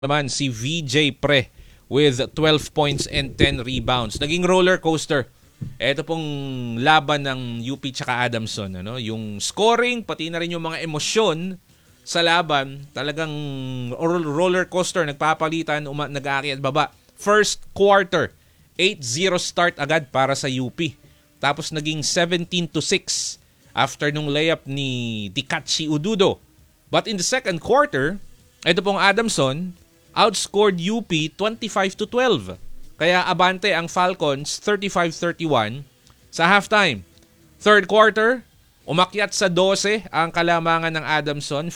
naman si VJ Pre with 12 points and 10 rebounds. Naging roller coaster. Ito pong laban ng UP tsaka Adamson. Yung scoring, pati na rin yung mga emosyon sa laban, talagang roller coaster, nagpapalitan, nag-aakyat baba. First quarter, 8-0 start agad para sa UP. Tapos naging 17-6 after nung layup ni Dikachi Ududo. But in the second quarter, ito pong Adamson outscored UP 25-12. Kaya abante ang Falcons 35-31 sa halftime. Third quarter, umakyat sa 12 ang kalamangan ng Adamson,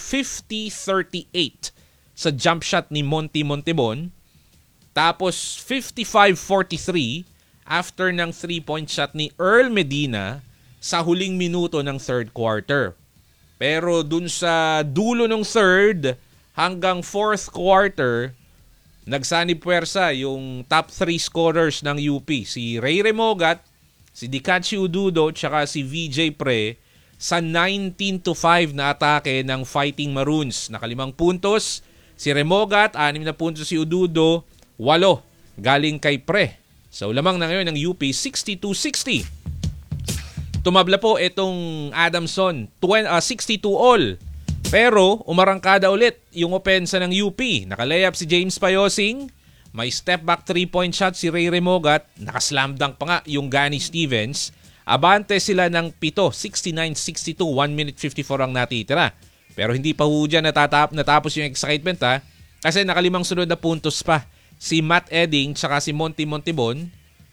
50-38 sa jump shot ni Monty Montebon. Tapos 55-43 after ng 3-point shot ni Earl Medina sa huling minuto ng third quarter. Pero dun sa dulo ng third hanggang fourth quarter, nagsanib puwersa yung top 3 scorers ng UP. Si Ray Remogat, si Dikachi Ududo, tsaka si VJ Pre sa 19-5 na atake ng Fighting Maroons. Naka 5 puntos si Remogat, 6 na puntos si Ududo, 8 galing kay Pre. So lamang na ngayon ng UP 62-60. Tumabla po itong Adamson 62 all. Pero umarangkada ulit yung opensa ng UP. Nakalayup si James Payosing. May step back 3-point shot si Ray Remogat. Nakaslam dunk pa nga yung Gani Stevens. Abante sila ng 7, 69-62. 1 minute 54 ang natitira. Pero hindi pa ho dyan natapos yung excitement ha. Kasi nakalimang sunod na puntos pa. Si Matt Edding tsaka si Monty Montebon.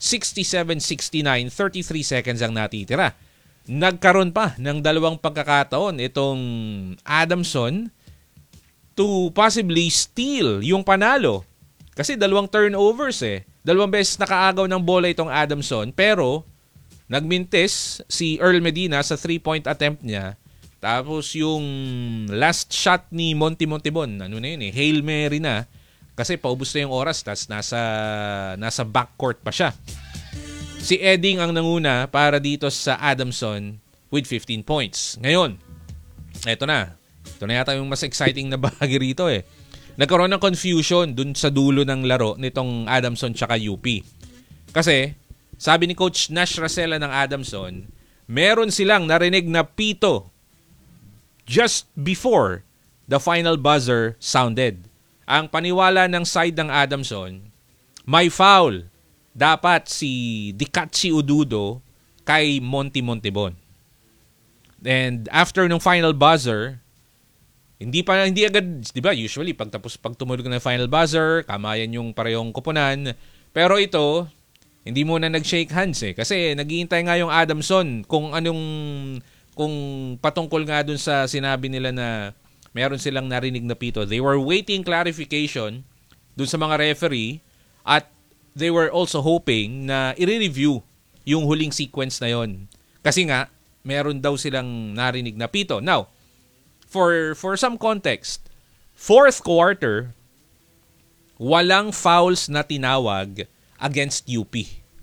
67-69. 33 seconds ang natitira. Nagkaroon pa ng dalawang pagkakataon itong Adamson to possibly steal yung panalo. Kasi dalawang turnovers eh. Dalawang beses nakaagaw ng bola itong Adamson, pero nagmintis si Earl Medina sa 3-point attempt niya. Tapos yung last shot ni Monty Montebon, Hail Mary na. Kasi paubos na yung oras, tas nasa backcourt pa siya. Si Edding ang nanguna para dito sa Adamson with 15 points. Ngayon, eto na. Ito na yata yung mas exciting na bahagi rito eh. Nagkaroon ng confusion dun sa dulo ng laro nitong Adamson tsaka UP. Kasi, sabi ni Coach Nash Racela ng Adamson, meron silang narinig na pito just before the final buzzer sounded. Ang paniwala ng side ng Adamson, may foul dapat si Dikachi Ududo kay Monty Montebon. And after nung final buzzer, hindi agad, 'di ba? Usually pag tumunog ng final buzzer, kamayan yung parehong koponan. Pero ito, hindi muna nag-shake hands eh kasi naghihintay nga yung Adamson kung patungkol nga dun sa sinabi nila na meron silang narinig na pito. They were waiting clarification dun sa mga referee at they were also hoping na i-review yung huling sequence na yon. Kasi nga, meron daw silang narinig na pito. Now, for some context, fourth quarter, walang fouls na tinawag against UP.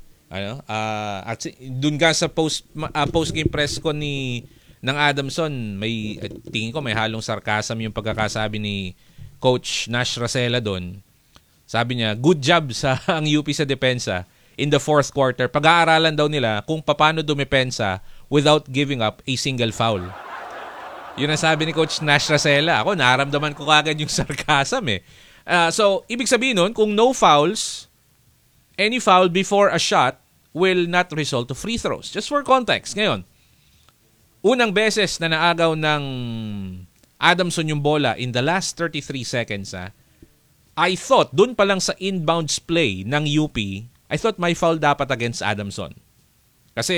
At dun nga sa post-game press ko ng Adamson, tingin ko may halong sarcasm yung pagkakasabi ni Coach Nash Racela doon. Sabi niya, good job sa ang UP sa depensa in the fourth quarter. Pag-aaralan daw nila kung paano dumepensa without giving up a single foul. Yun ang sabi ni Coach Nash Racela. Ako, naramdaman ko kagad yung sarcasm eh. So, ibig sabihin nun, kung no fouls, any foul before a shot will not result to free throws. Just for context. Ngayon, unang beses na naagaw ng Adamson yung bola in the last 33 seconds I thought, dun pa lang sa inbounds play ng UP, I thought may foul dapat against Adamson. Kasi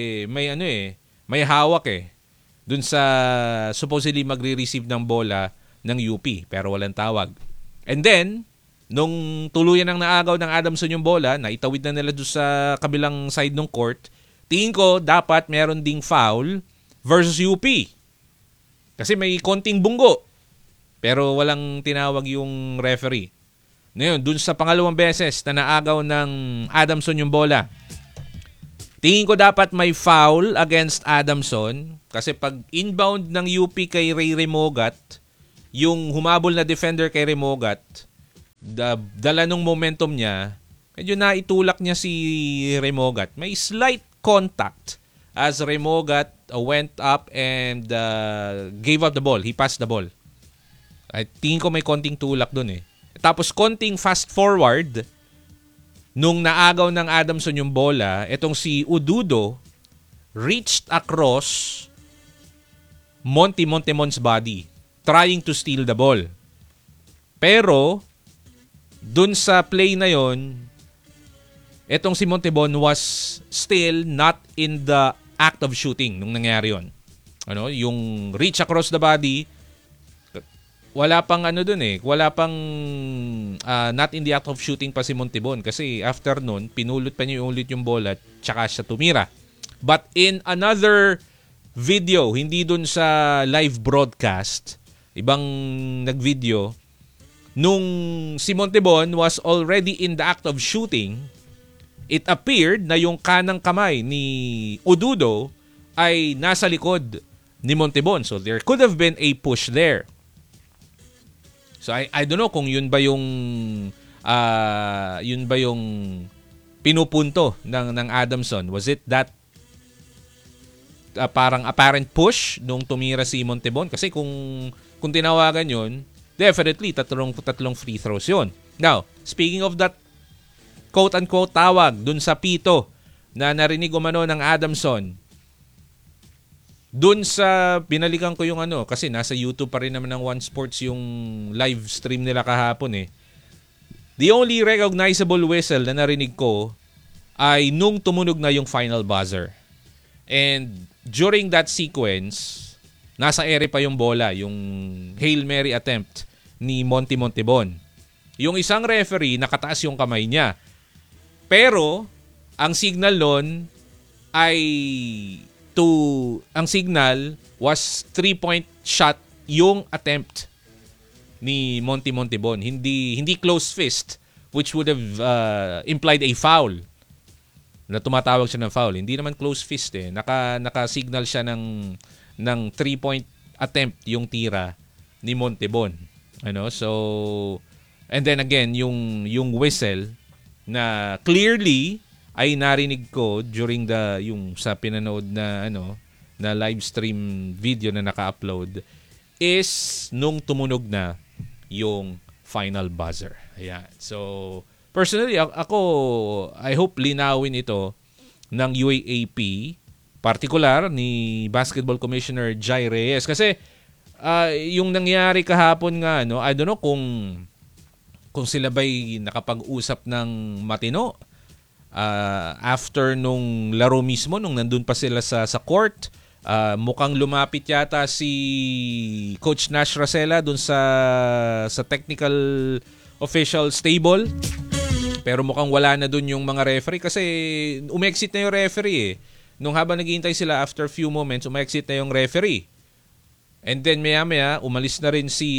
may hawak dun sa supposedly magre-receive ng bola ng UP, pero walang tawag. And then, nung tuluyan ng naagaw ng Adamson yung bola, naitawid na nila dun sa kabilang side ng court, tingin ko dapat meron ding foul versus UP. Kasi may konting bunggo. Pero walang tinawag yung referee. Ngayon, dun sa pangalawang beses na naagaw ng Adamson yung bola, tingin ko dapat may foul against Adamson kasi pag inbound ng UP kay Ray Remogat, yung humabol na defender kay Remogat, dala nung momentum niya, medyo naitulak niya si Remogat. May slight contact as Remogat went up and gave up the ball. He passed the ball. I tingin ko may konting tulak dun eh. Tapos konting fast forward, nung naagaw ng Adamson yung bola, etong si Ududo reached across Montimon's body, trying to steal the ball. Pero, dun sa play na yon, etong si Montebon was still not in the act of shooting nung nangyari yon. Yung reach across the body, wala pang wala pang not in the act of shooting pa si Montebon kasi after nun, pinulot pa niya ulit yung bola at tsaka siya tumira. But in another video, hindi dun sa live broadcast, ibang nag-video, nung si Montebon was already in the act of shooting, it appeared na yung kanang kamay ni Ududo ay nasa likod ni Montebon. So there could have been a push there. So I don't know kung yun ba yung pinupunto ng Adamson. Was it that parang apparent push nung tumira si Montebon? Kasi kung tinawagan yun, definitely tatlong free throws yun. Now, speaking of that quote-unquote tawag dun sa pito na narinig umano ng Adamson, dun sa binalikan ko yung kasi nasa YouTube pa rin naman ng One Sports yung live stream nila kahapon eh. The only recognizable whistle na narinig ko ay nung tumunog na yung final buzzer. And during that sequence, nasa ere pa yung bola, yung Hail Mary attempt ni Montebon. Yung isang referee, nakataas yung kamay niya. Pero, ang signal nun ay ang signal was 3-point shot yung attempt ni Montebon. Hindi close fist, which would have implied a foul. Na tumatawag siya ng foul. Hindi naman close fist eh. Naka-signal siya ng 3-point attempt yung tira ni Montebon. So, and then again, yung whistle na clearly ay narinig ko during yung sa pinanood na na live stream video na naka-upload is nung tumunog na yung final buzzer. Ayan. So, personally, I hope linawin ito ng UAAP, particular ni Basketball Commissioner Jai Reyes. Kasi, yung nangyari kahapon nga, I don't know kung sila ba'y nakapag-usap ng matino after nung laro mismo, nung nandun pa sila sa court. Mukhang lumapit yata si Coach Nash Racela dun sa technical official stable. Pero mukhang wala na dun yung mga referee kasi umexit na yung referee eh. Nung habang naghihintay sila, after few moments, umexit na yung referee. And then maya-maya, umalis na rin si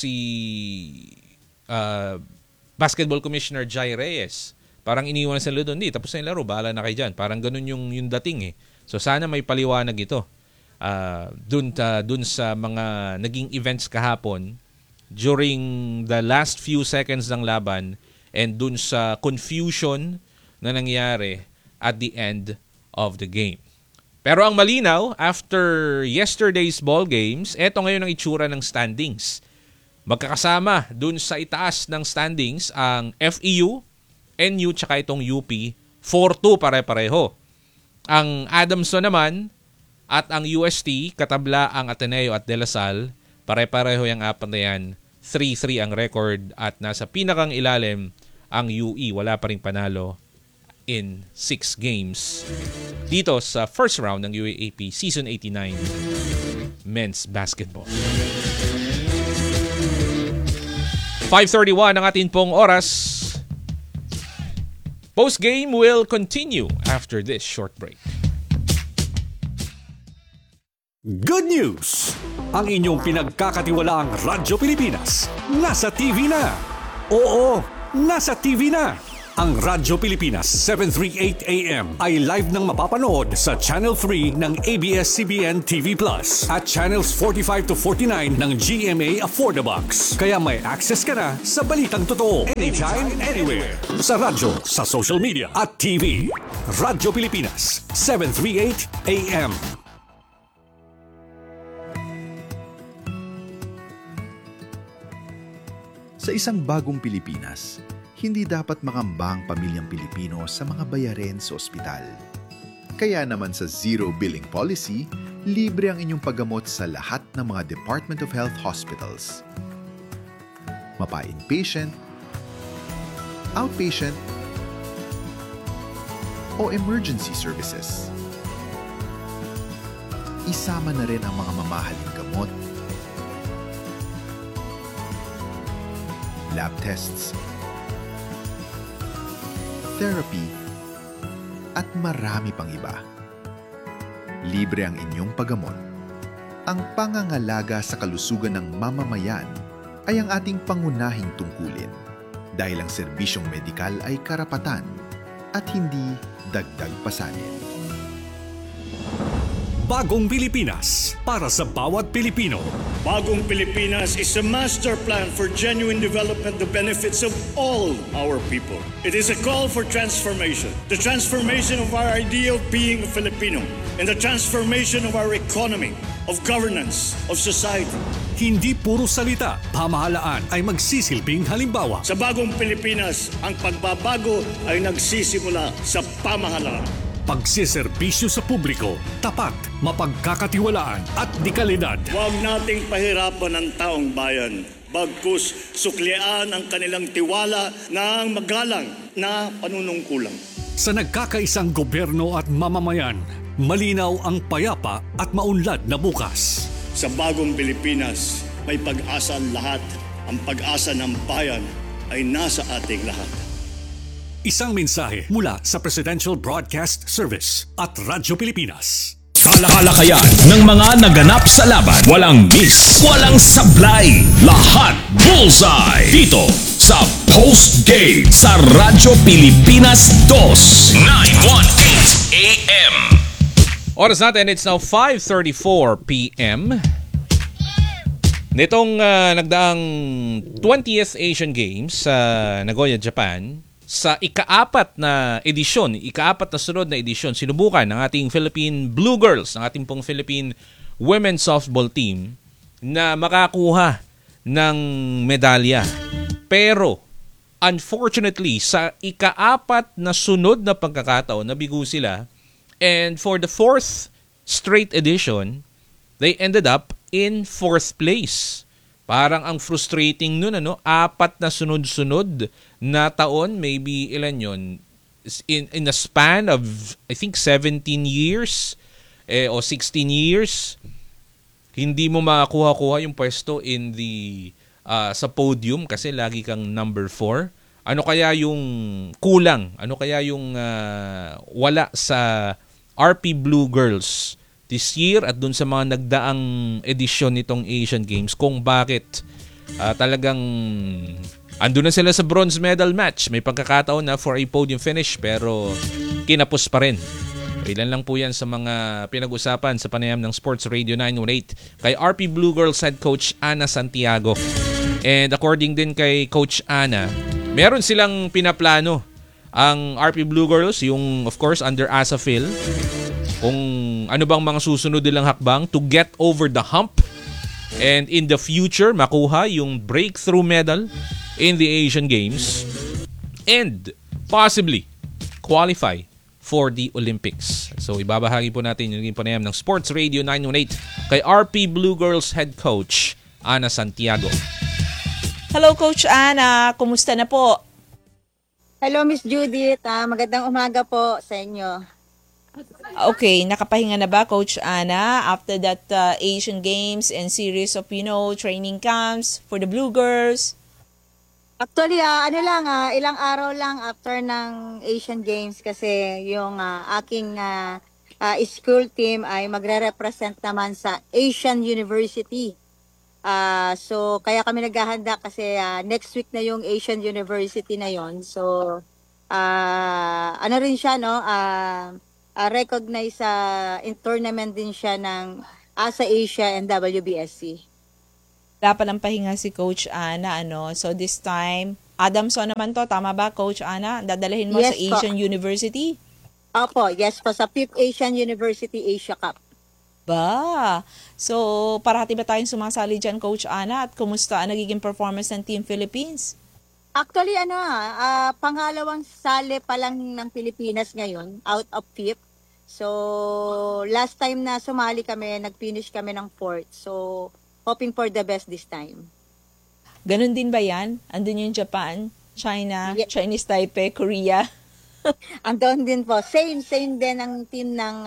Basketball Commissioner Jai Reyes. Parang iniwan sa laro doon. Hindi, tapos na yung laro. Bahala na kayo dyan. Parang ganun yung dating eh. So sana may paliwanag ito. Dun sa mga naging events kahapon during the last few seconds ng laban and dun sa confusion na nangyari at the end of the game. Pero ang malinaw, after yesterday's ball games, eto ngayon ang itsura ng standings. Magkakasama dun sa itaas ng standings ang FEU, NU, tsaka itong UP, 4-2 pare-pareho. Ang Adamson naman at ang UST, katabla ang Ateneo at De La Salle, pare-pareho yung apat na yan, 3-3 ang record at nasa pinakang ilalim ang UE, wala pa ring panalo in 6 games dito sa first round ng UAAP Season 89 Men's Basketball. 5:31 ang atin pong oras. Post-game will continue after this short break. Good news! Ang inyong pinagkakatiwalaang Radyo Pilipinas nasa TV na. Oo, nasa TV na. Ang Radyo Pilipinas 738 AM ay live nang mapapanood sa Channel 3 ng ABS-CBN TV Plus at Channels 45 to 49 ng GMA Affordabox. Kaya may access ka na sa balitang totoo. Anytime, anywhere. Sa radyo, sa social media at TV. Radyo Pilipinas 738 AM. Sa isang bagong Pilipinas, hindi dapat makamba ang pamilyang Pilipino sa mga bayarin sa ospital. Kaya naman sa Zero Billing Policy, libre ang inyong paggamot sa lahat ng mga Department of Health hospitals. Mapa-inpatient, outpatient, o emergency services. Isama na rin ang mga mamahaling gamot, lab tests, therapy, at marami pang iba. Libre ang inyong paggamot. Ang pangangalaga sa kalusugan ng mamamayan ay ang ating pangunahing tungkulin dahil ang serbisyong medikal ay karapatan at hindi dagdag pasanin. Bagong Pilipinas para sa bawat Pilipino. Bagong Pilipinas is a master plan for genuine development, the benefits of all our people. It is a call for transformation. The transformation of our idea of being a Filipino and the transformation of our economy, of governance, of society. Hindi puro salita, pamahalaan ay magsisilbing halimbawa. Sa Bagong Pilipinas, ang pagbabago ay nagsisimula sa pamahalaan. Pagsiservisyo sa publiko, tapat, mapagkakatiwalaan at dekalidad. Huwag nating pahirapan ang taong bayan. Bagkus suklian ang kanilang tiwala ng magalang na panunungkulan. Sa nagkakaisang gobyerno at mamamayan, malinaw ang payapa at maunlad na bukas. Sa Bagong Pilipinas, may pag-asa ang lahat. Ang pag-asa ng bayan ay nasa ating lahat. Isang mensahe mula sa Presidential Broadcast Service at Radyo Pilipinas. Talakayan ng mga naganap sa laban. Walang miss, walang sablay. Lahat bullseye. Dito sa Post Game sa Radyo Pilipinas 2, 918 AM. Oras natin, it's now 5:34 PM. Nitong nagdaang 20th Asian Games sa Nagoya, Japan, sa ikaapat na sunod na edisyon, sinubukan ng ating Philippine Blue Girls, ng ating pong Philippine Women's Softball Team na makakuha ng medalya. Pero, unfortunately, sa ikaapat na sunod na pagkakataon, nabigo sila. And for the fourth straight edition, they ended up in fourth place. Parang ang frustrating nun, apat na sunod-sunod na taon, maybe ilan yon, in a span of, I think, 17 years o 16 years, hindi mo makakuha-kuha yung pwesto in the sa podium kasi lagi kang number 4. Ano kaya yung kulang? Ano kaya yung wala sa RP Blue Girls this year at dun sa mga nagdaang edisyon nitong Asian Games kung bakit talagang andun na sila sa bronze medal match. May pagkakataon na for a podium finish pero kinapos pa rin. Ilan lang po yan sa mga pinag-usapan sa panayam ng Sports Radio 918 kay RP Blue Girls head coach Ana Santiago. And according din kay Coach Ana, meron silang pinaplano ang RP Blue Girls, yung of course under ASAFIL, kung ano bang mga susunod nilang hakbang to get over the hump and in the future makuha yung breakthrough medal in the Asian Games and possibly qualify for the Olympics. So ibabahagi po natin yung panayam ng Sports Radio 918 kay RP Blue Girls head coach Ana Santiago. Hello Coach Ana, kumusta na po? Hello Miss Judith, magandang umaga po sa inyo. Okay, nakapahinga na ba Coach Ana after that Asian Games and series of training camps for the Blue Girls? Actually, ilang araw lang after ng Asian Games kasi yung aking school team ay magre-represent naman sa Asian University. So kaya kami naghahanda kasi next week na yung Asian University na yon. So ano rin siya, no, recognize in tournament din siya ng ASA Asia and WBSC. Wala pa ng pahinga si Coach Ana, ano? So this time, Adamson naman to, tama ba, Coach Ana? Dadalahin mo sa Yes po. Asian University? Opo, yes po, sa 5th Asian University Asia Cup. Ba? So, parati ba tayong sumasali dyan, Coach Ana? At kumusta ang nagiging performance ng Team Philippines? Actually, pangalawang sali pa lang ng Pilipinas ngayon, out of 5th. So, last time na sumali kami, nag-finish kami ng 4th. So, hoping for the best this time. Ganun din ba yan? Andun yung Japan, China, Yeah. Chinese Taipei, Korea? Andun din po. Same din ang team ng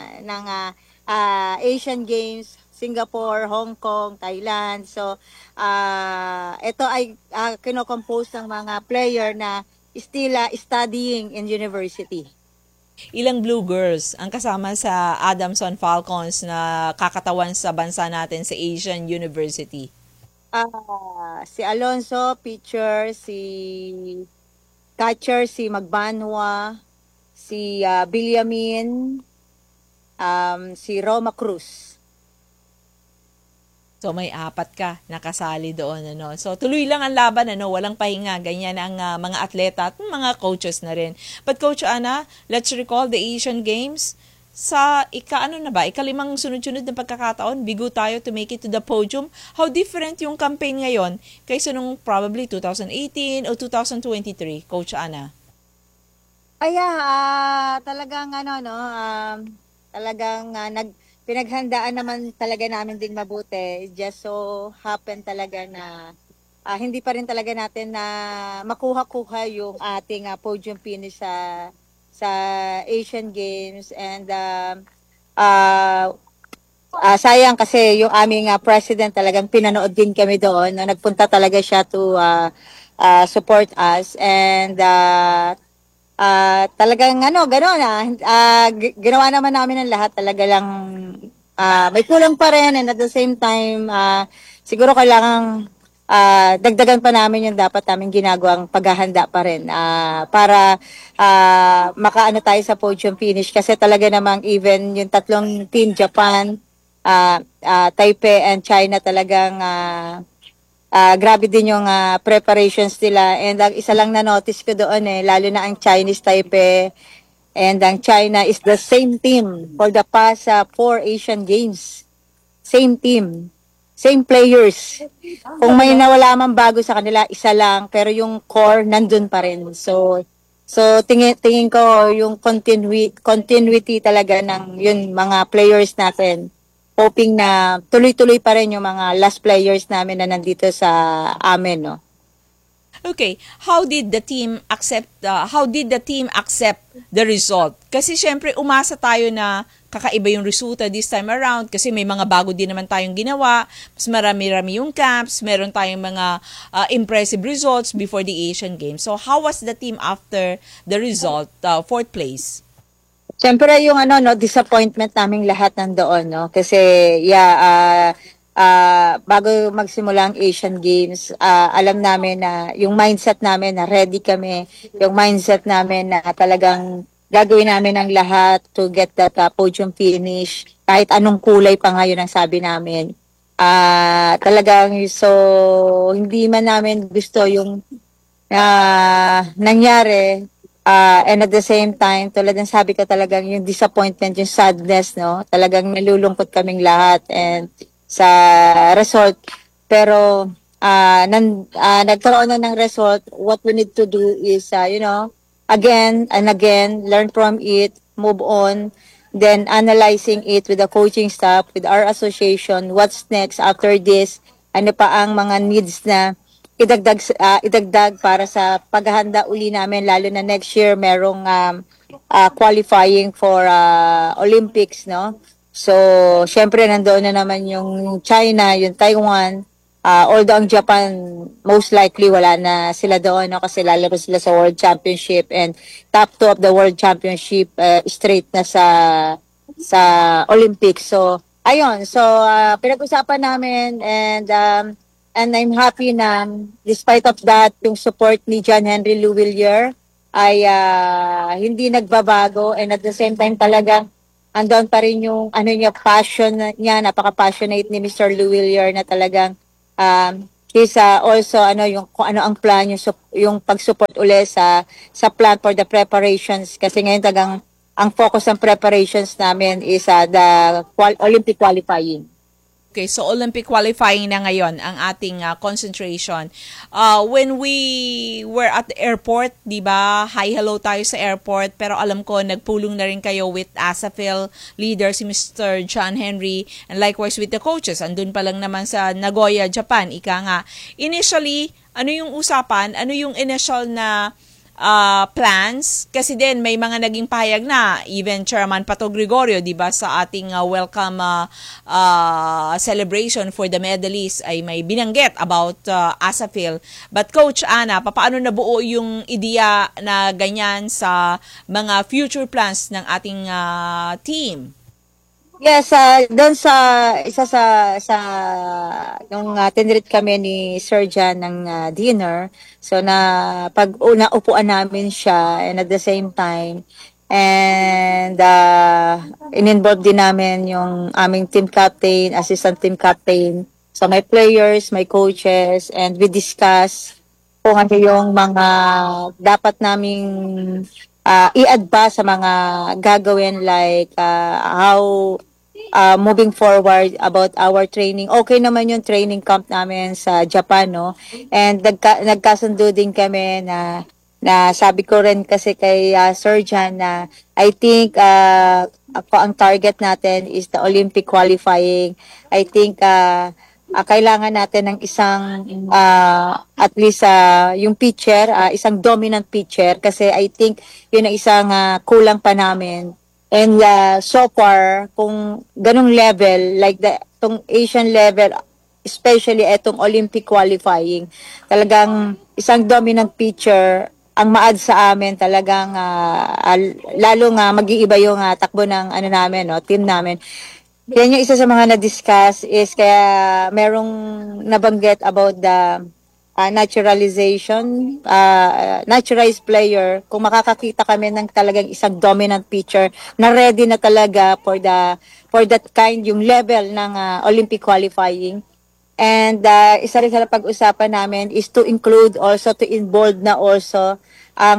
Asian Games, Singapore, Hong Kong, Thailand. So, ito ay kinocompose ng mga player na still studying in university. Ilang Blue Girls ang kasama sa Adamson Falcons na kakatawan sa bansa natin sa Asian University? Si Alonso, pitcher, si catcher, si Magbanwa, si Billamin, si Roma Cruz. So may 4 ka nakasali doon, ano. So tuloy lang ang laban, ano, walang pahinga. Ganyan ang mga atleta at mga coaches na rin. But Coach Ana, let's recall the Asian Games. Sa ikalimang sunod-sunod na pagkakataon, bigo tayo to make it to the podium. How different yung campaign ngayon kaysa nung probably 2018 o 2023, Coach Ana? Talagang pinaghandaan naman talaga namin din mabuti. Just so happen talaga na hindi pa rin talaga natin na makuha-kuha yung ating podium finish sa Asian Games. And sayang kasi yung aming president talagang pinanood din kami doon. Nagpunta talaga siya to support us. And talagang gano'n ginawa naman namin ang lahat, talaga lang may kulang pa rin, and at the same time siguro kailangan dagdagan pa namin yung dapat namin ginagawang paghahanda pa rin para makaano tayo sa podium finish, kasi talaga namang even yung tatlong team, Japan, Taipei and China, talagang grabe din yung preparations nila. And ang isa lang na notice ko doon lalo na ang Chinese Taipei and ang China is the same team for the past 4 Asian Games. Same team, same players. Kung may nawala man bago sa kanila, isa lang, pero yung core nandun pa rin. So tingin ko yung continuity talaga ng yun mga players natin. Hoping na tuloy-tuloy pa rin yung mga last players namin na nandito sa amin, no? Okay, how did the team accept the result? Kasi syempre umasa tayo na kakaiba yung resulta this time around kasi may mga bago din naman tayong ginawa, mas marami-rami yung camps, meron tayong mga impressive results before the Asian Games. So how was the team after the result, 4th place? Siyempre yung disappointment naming lahat nandoon, no? Kasi bago magsimula ang Asian Games, alam namin na yung mindset namin na ready kami, yung mindset namin na talagang gagawin namin ang lahat to get that podium finish, kahit anong kulay pa ngayon ang sabi namin. Talagang so hindi man namin gusto yung nangyari. And at the same time, tulad ng sabi ko, talagang yung disappointment, yung sadness, no? Talagang nalulungkot kaming lahat and sa result. Pero nagkaroon na ng result. What we need to do is, again and again, learn from it, move on, then analyzing it with the coaching staff, with our association, what's next after this, ano pa ang mga needs na idagdag para sa paghahanda uli namin, lalo na next year merong qualifying for Olympics, no? So, syempre nandoon na naman yung China, yung Taiwan, although ang Japan most likely wala na sila doon, no? Kasi lalaro sila sa World Championship, and top 2 of the World Championship straight na sa Olympics. So, ayun, so pinag-usapan namin, and I'm happy na despite of that, yung support ni John Henry Luwilier, ay hindi nagbabago, and at the same time talagang andun pa rin yung ano niya, passion niya, napaka-passionate ni Mr. Luwilier na talagang he's also yung kung ano ang plan, yung pag-support uli sa plan for the preparations, kasi ngayon tagang ang focus ng preparations namin is the Olympic qualifying. Okay, so Olympic qualifying na ngayon ang ating concentration. When we were at the airport, di ba, hi hello tayo sa airport, pero alam ko nagpulong na rin kayo with ASAFIL leader si Mr. John Henry, and likewise with the coaches. Andun pa lang naman sa Nagoya, Japan, ika nga. Initially, ano yung usapan? Ano yung initial na plans? Kasi din may mga naging pahayag na, even Chairman Pato Gregorio, di ba, sa ating welcome celebration for the medalists ay may binanggit about ASAFIL. But Coach Ana, paano nabuo yung ideya na ganyan sa mga future plans ng ating team? Yes, doon sa isa sa nung tinreat kami ni Sir Jan ng dinner. So na pag upuan namin siya, and at the same time, and in-involve din namin yung aming team captain, assistant team captain. So my players, my coaches, and we discuss kung ano yung mga dapat naming i-advise sa mga gagawin, like how moving forward about our training. Okay naman yung training camp namin sa Japan, no? And nagkasundo din kami na sabi ko rin kasi kay Sir Jan na I think ako ang target natin is the Olympic qualifying. I think kailangan natin ng isang at least yung pitcher, isang dominant pitcher, kasi I think yun ang isang kulang pa namin. And so far, kung ganong level, like itong Asian level, especially itong Olympic qualifying, talagang isang dominant pitcher ang maad sa amin, talagang lalo nga mag-iiba yung takbo ng namin, no, team namin. Yan yung isa sa mga na-discuss, is kaya merong nabanggit about the naturalization, naturalized player. Kung makakakita kami ng talagang isang dominant pitcher na ready na talaga for that kind, yung level ng Olympic qualifying. And isa rin sa pag-usapan namin is to include also, to involve na also ang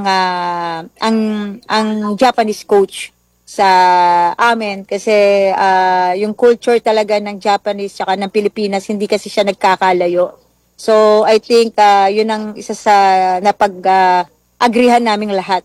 Japanese coach sa amin, kasi yung culture talaga ng Japanese tsaka ng Pilipinas, hindi kasi siya nagkakalayo. So I think yun ang isa sa napag-agrihan naming lahat.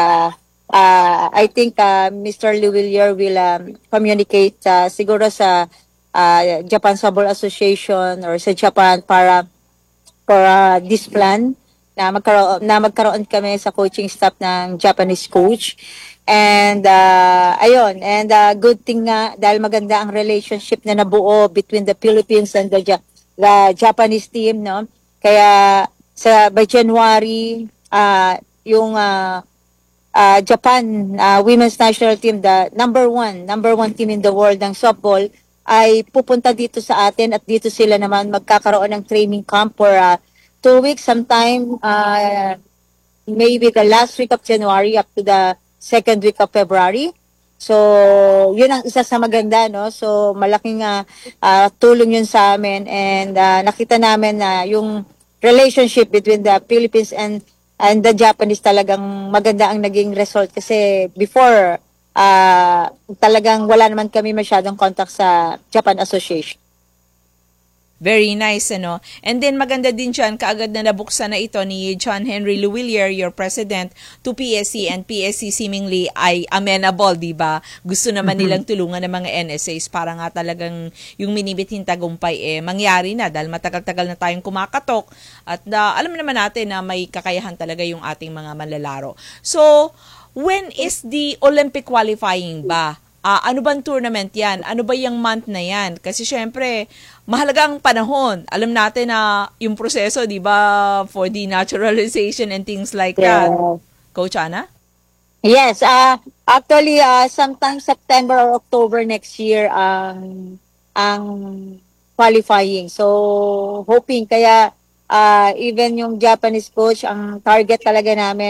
I think Mr. Luwilier will communicate siguro sa Japan Softball Association or sa Japan para for this plan na magkaroon kami sa coaching staff ng Japanese coach. And ayun, and good thing nga dahil maganda ang relationship na nabuo between the Philippines and the Japanese team, no? Kaya by January yung Japan women's national team, the number one team in the world ng softball, ay pupunta dito sa atin, at dito sila naman magkakaroon ng training camp for 2 weeks sometime, maybe the last week of January up to the second week of February. So, yun ang isa sa maganda, no? So, malaking tulong yun sa amin, and nakita namin na yung relationship between the Philippines and the Japanese talagang maganda ang naging result, kasi before talagang wala naman kami masyadong contact sa Japan Association. Very nice, ano? And then maganda din dyan, kaagad na nabuksan na ito ni John Henry Luwilier, your president, to PSC, and PSC seemingly ay amenable, di ba? Gusto naman nilang tulungan ng mga NSAs para nga talagang yung minibitin tagumpay mangyari na, dahil matagal-tagal na tayong kumakatok, at alam naman natin na may kakayahan talaga yung ating mga manlalaro. So, when is the Olympic qualifying ba? Ano bang tournament yan? Ano ba yung month na yan? Kasi syempre, mahalagang panahon. Alam natin na yung proseso, di ba, for the naturalization and things like that. Coach Ana? Yes, actually, sometime September or October next year ang qualifying. So, hoping, kaya even yung Japanese coach, ang target talaga namin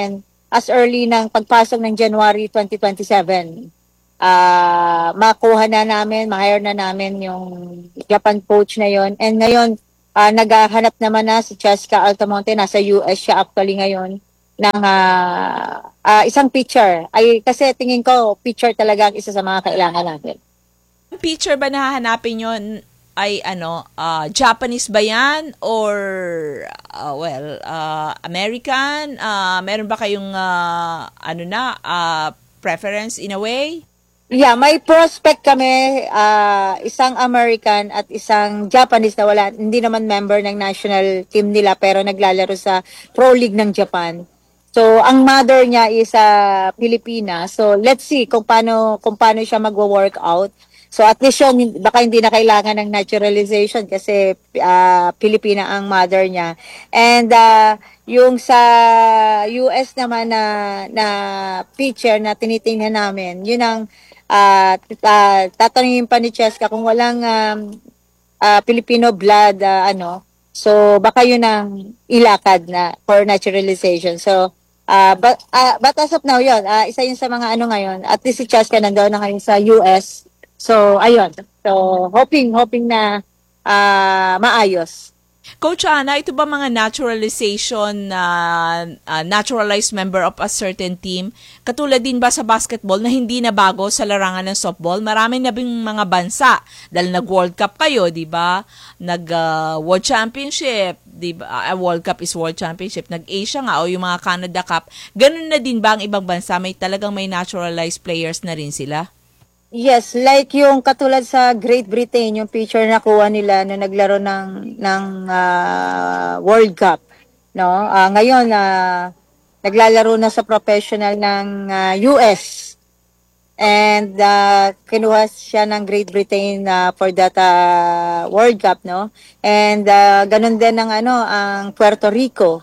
as early ng pagpasok ng January 2027. Makuha na namin, ma-hire na namin yung Japan coach na yon. And ngayon, naghahanap naman na si Cheska Altamonte, nasa US siya actually ngayon, ng isang pitcher. Kasi tingin ko, pitcher talaga ang isa sa mga kailangan natin. Ang picture ba na hahanapin nyo ay Japanese ba yan or American? Meron ba kayong preference in a way? Yeah, may prospect kami, isang American at isang Japanese na hindi naman member ng national team nila pero naglalaro sa Pro League ng Japan. So, ang mother niya is Pilipina. So, let's see kung paano siya magwo-workout. So, at least yun, baka hindi na kailangan ng naturalization kasi Pilipina ang mother niya. And yung sa US naman na pitcher na tinitingnan namin, yun ang tatanungin pa ni Cheska kung walang Filipino blood, so baka yun ang ilakad na for naturalization. So, but as of now, yun, isa yun sa mga ngayon, at least si Cheska nandoon na ngayon sa US. So, ayun. So, hoping na maayos. Coach Ana, ito ba mga naturalization naturalized member of a certain team? Katulad din ba sa basketball na hindi na bago sa larangan ng softball? Marami na bing mga bansa dahil nag-World Cup kayo, di ba? Nag-World Championship, di ba? World Cup is World Championship. Nag-Asia nga o yung mga Canada Cup. Ganun na din ba ang ibang bansa? May naturalized players na rin sila? Yes, like yung katulad sa Great Britain, yung picture na kuha nila na naglaro ng World Cup, no? Ngayon naglalaro na sa professional ng US. And kinuha siya ng Great Britain for that World Cup, no? And ganun din ang Puerto Rico.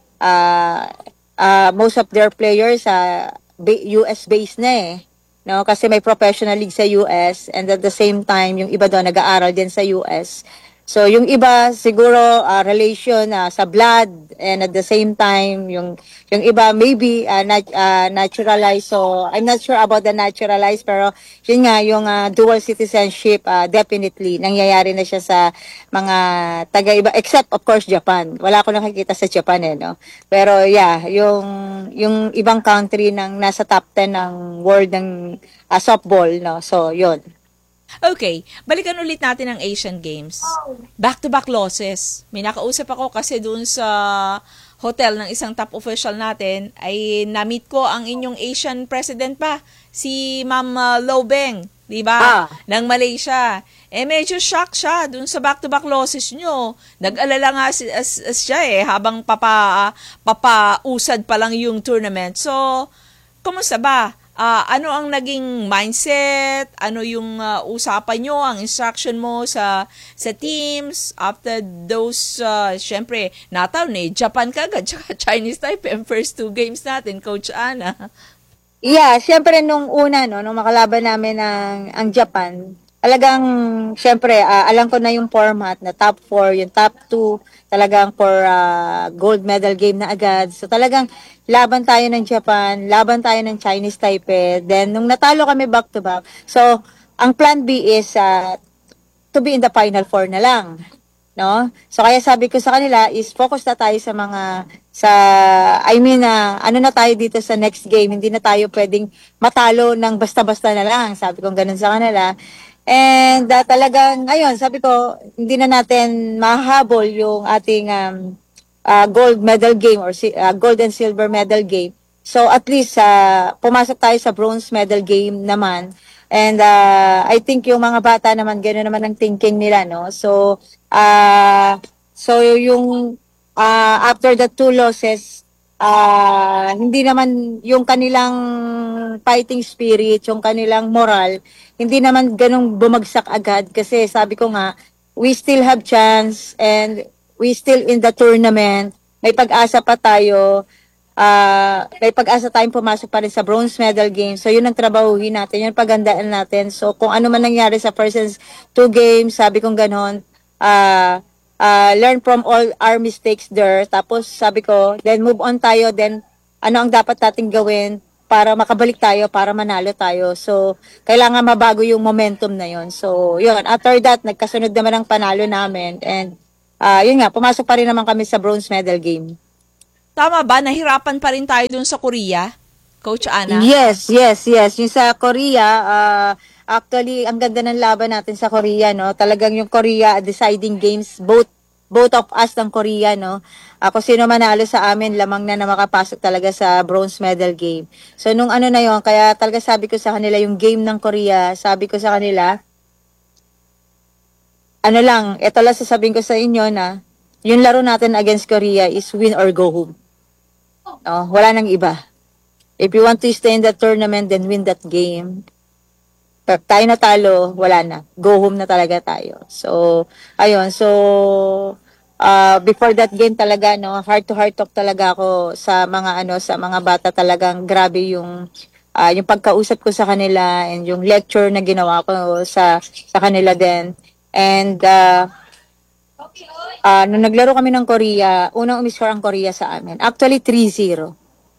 Most of their players US based na eh. No, kasi may professional league sa US and at the same time yung iba doon nag-aaral din sa US. So yung iba siguro relation sa blood and at the same time yung iba maybe naturalized. So I'm not sure about the naturalized pero yun nga yung dual citizenship definitely nangyayari na siya sa mga taga-iba except of course Japan. Wala ko nakikita sa Japan no. Pero yeah, yung ibang country nang nasa top 10 ng world ng softball no. So yun. Okay, balikan ulit natin ang Asian Games. Back-to-back losses. May nakausap ako kasi dun sa hotel ng isang top official natin ay na-meet ko ang inyong Asian president pa, si Ma'am Lo Beng, di ba? Ng Malaysia. Medyo shock siya dun sa back-to-back losses nyo. Nag-alala nga siya habang papausad pa lang yung tournament. So, kumusta ba? Ano ang naging mindset? Ano yung usapan nyo, ang instruction mo sa teams after those, syempre, nataon Japan kagad, tsaka Chinese Taipei, ang first 2 games natin, Coach Ana. Yeah, syempre nung una, nung makalaban namin ang Japan, talagang, syempre, alam ko na yung format na top 4, yung top 2, talagang for gold medal game na agad. So talagang laban tayo ng Japan, laban tayo ng Chinese Taipei. Then nung natalo kami back-to-back, so ang plan B is to be in the final 4 na lang. No? So kaya sabi ko sa kanila is focus na tayo sa ano na tayo dito sa next game. Hindi na tayo pwedeng matalo ng basta-basta na lang. Sabi ko ganun sa kanila. And talagang, ayun, sabi ko, hindi na natin mahabol yung ating gold medal game or gold and silver medal game. So at least pumasok tayo sa bronze medal game naman. And I think yung mga bata naman, gano'n naman ang thinking nila, no? So yung after the 2 losses, hindi naman yung kanilang fighting spirit, yung kanilang moral, hindi naman ganong bumagsak agad kasi sabi ko nga, we still have chance and we still in the tournament. May pag-asa pa tayo. May pag-asa tayong pumasok pa rin sa bronze medal game. So yun ang trabahuhin natin, yun pagandaan natin. So kung ano man nangyari sa first 2 games, sabi kong ganon, learn from all our mistakes there. Tapos sabi ko, then move on tayo, then ano ang dapat nating gawin para makabalik tayo, para manalo tayo. So, kailangan mabago yung momentum na yon. So, yun. After that, nagkasunod naman ang panalo namin. And, yun nga, pumasok pa rin naman kami sa bronze medal game. Tama ba? Nahirapan pa rin tayo dun sa Korea, Coach Ana? Yes. Yung sa Korea, actually, ang ganda ng laban natin sa Korea, no? Talagang yung Korea deciding games, both of us ng Korea, no? Kung sino manalo sa amin, lamang na makapasok talaga sa bronze medal game. So, nung ano na yon, kaya talaga sabi ko sa kanila, yung game ng Korea, sabi ko sa kanila, ano lang, ito lang sasabihin ko sa inyo na, yung laro natin against Korea is win or go home. No, wala nang iba. If you want to stay in that tournament, then win that game. Pag tayo natalo, wala na. Go home na talaga tayo. So, ayun. So, before that game talaga, no, heart-to-heart talk talaga ako sa mga bata. Talagang grabe yung pagkausap ko sa kanila and yung lecture na ginawa ko sa kanila din. And, nung naglaro kami ng Korea, unang umiscore ang Korea sa amin. Actually, 3-0.